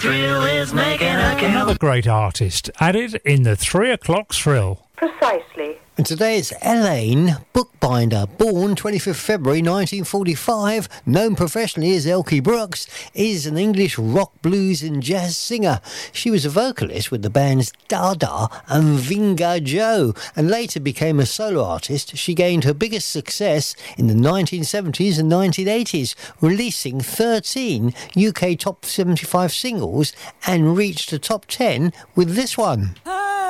Thrill is making a kill. Another great artist added in the 3 o'clock thrill. Precisely. And today it's Elaine Bookbinder, born 25th February 1945, known professionally as Elkie Brooks, is an English rock, blues and jazz singer. She was a vocalist with the bands Dada and Vinga Joe, and later became a solo artist. She gained her biggest success in the 1970s and 1980s, releasing 13 UK top 75 singles and reached the top 10 with this one.